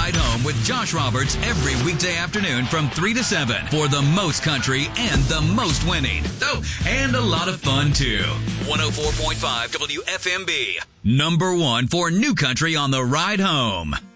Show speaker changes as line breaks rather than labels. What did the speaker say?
Ride Home with Josh Roberts every weekday afternoon from 3 to 7 for the most country and the most winning. Oh, and a lot of fun, too. 104.5 WFMB. Number one for new country on the ride home.